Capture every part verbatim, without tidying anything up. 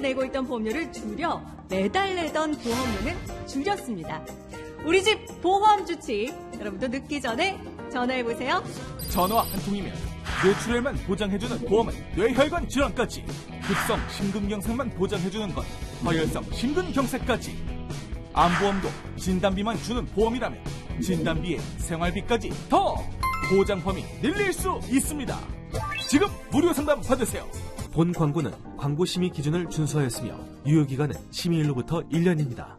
내고 있던 보험료를 줄여 매달 내던 보험료는 줄였습니다. 우리 집 보험 주치, 여러분도 늦기 전에 전화해보세요. 전화 한 통이면 뇌출혈만 보장해주는 보험은 뇌혈관 질환까지, 급성 심근경색만 보장해주는 건 허혈성 심근경색까지, 암보험도 진단비만 주는 보험이라면 진단비에 생활비까지 더 보장 범위 늘릴 수 있습니다. 지금 무료 상담 받으세요. 본 광고는 광고 심의 기준을 준수하였으며 유효기간은 심의일로부터 일 년입니다.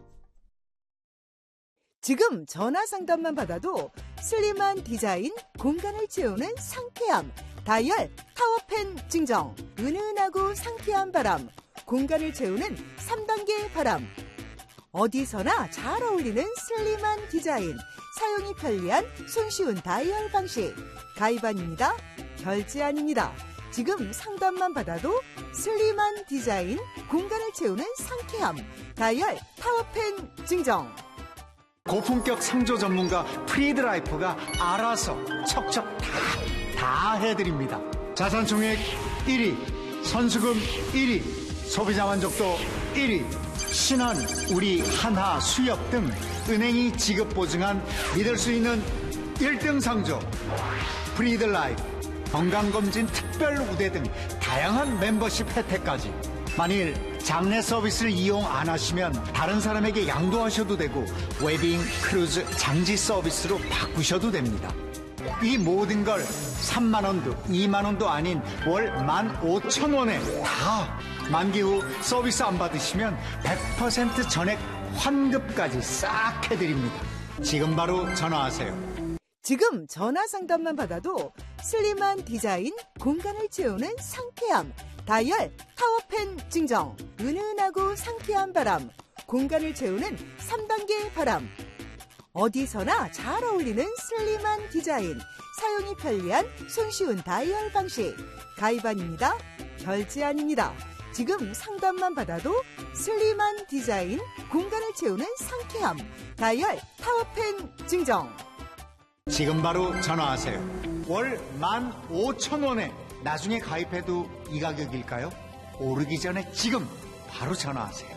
지금 전화 상담만 받아도 슬림한 디자인, 공간을 채우는 상쾌함, 다이얼 타워팬 증정, 은은하고 상쾌한 바람, 공간을 채우는 삼 단계 바람. 어디서나 잘 어울리는 슬림한 디자인, 사용이 편리한 손쉬운 다이얼 방식. 가입 아닙니다. 결제 아닙니다. 지금 상담만 받아도 슬림한 디자인, 공간을 채우는 상쾌함, 다이얼 타워팬 증정. 고품격 상조 전문가 프리드라이프가 알아서 척척 다, 다 해드립니다. 자산총액 일 위, 선수금 일 위, 소비자 만족도 일 위, 신한, 우리, 한화, 수협 등 은행이 지급 보증한 믿을 수 있는 일 등 상조 프리드라이프, 건강검진 특별 우대 등 다양한 멤버십 혜택까지. 만일 장례 서비스를 이용 안 하시면 다른 사람에게 양도하셔도 되고 웨딩, 크루즈, 장지 서비스로 바꾸셔도 됩니다. 이 모든 걸 삼만 원도 이만 원도 아닌 월 만 오천 원에 다 만기 후 서비스 안 받으시면 백 퍼센트 전액 환급까지 싹 해드립니다. 지금 바로 전화하세요. 지금 전화 상담만 받아도 슬림한 디자인, 공간을 채우는 상쾌함, 다이얼 타워팬 증정, 은은하고 상쾌한 바람, 공간을 채우는 삼 단계 바람. 어디서나 잘 어울리는 슬림한 디자인, 사용이 편리한 손쉬운 다이얼 방식. 가입 아닙니다. 결제 아닙니다. 지금 상담만 받아도 슬림한 디자인, 공간을 채우는 상쾌함, 다이얼 타워팬 증정. 지금 바로 전화하세요. 월 만 오천 원에 나중에 가입해도 이 가격일까요? 오르기 전에 지금 바로 전화하세요.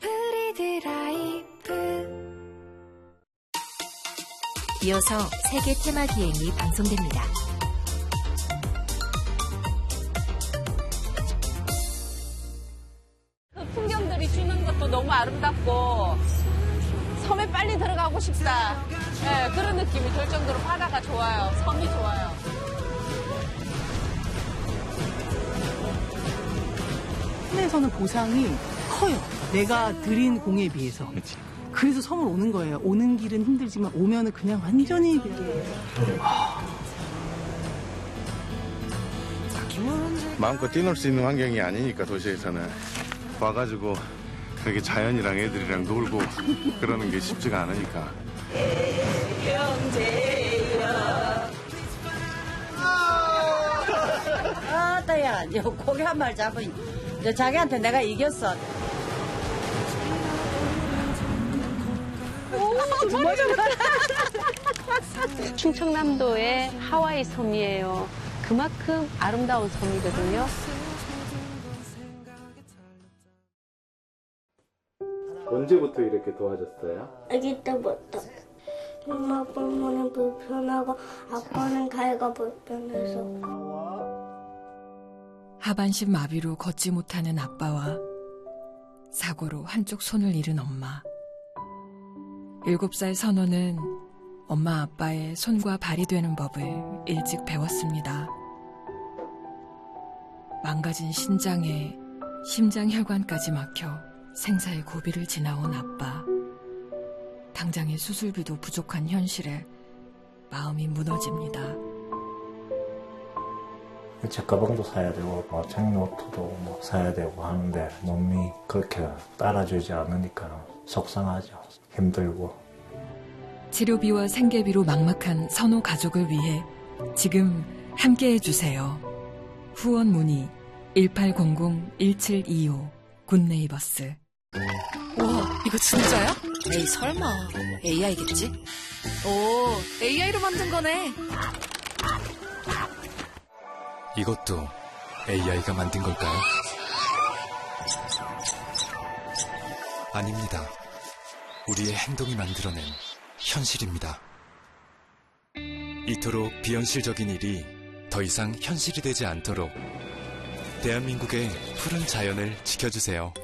프리드라이프. 이어서 세계 테마 기행이 방송됩니다. 그 풍경들이 주는 것도 너무 아름답고 섬에 빨리 들어가고 싶다. 네, 그런 느낌이 들 정도로 바다가 좋아요. 섬이 좋아요. 섬에서는 보상이 커요. 내가 들인 공에 비해서. 그치. 그래서 섬을 오는 거예요. 오는 길은 힘들지만 오면은 그냥 완전히 마음껏 뛰놀 수 있는 환경이 아니니까 도시에서는 와가지고 그렇게 자연이랑 애들이랑 놀고 그러는 게 쉽지가 않으니까. 아따야, 요 고개 한 말 잡은 요 자기한테 내가 이겼어. 오, 정말 정말. 충청남도의 하와이 섬이에요. 그만큼 아름다운 섬이거든요. 언제부터 이렇게 도와줬어요? 아기 때부터. 엄마 때문에 불편하고 아빠는 가해가 불편해서. 하반신 마비로 걷지 못하는 아빠와 사고로 한쪽 손을 잃은 엄마. 일곱 살 선호는 엄마 아빠의 손과 발이 되는 법을 일찍 배웠습니다. 망가진 신장에 심장혈관까지 막혀 생사의 고비를 지나온 아빠. 당장의 수술비도 부족한 현실에 마음이 무너집니다. 책가방도 사야 되고 뭐 책노트도 뭐 사야 되고 하는데 몸이 그렇게 따라주지 않으니까 속상하죠. 힘들고. 치료비와 생계비로 막막한 선호 가족을 위해 지금 함께해 주세요. 후원 문의 일팔공공 일칠이오 굿네이버스. 와, 이거 진짜야? 에이, 설마. 에이아이겠지? 오, 에이아이로 만든 거네. 이것도 에이아이가 만든 걸까요? 아닙니다. 우리의 행동이 만들어낸 현실입니다. 이토록 비현실적인 일이 더 이상 현실이 되지 않도록 대한민국의 푸른 자연을 지켜주세요.